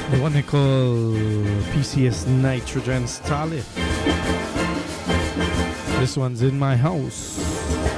The one they call PCS Nitrogen Starlet. This one's in my house.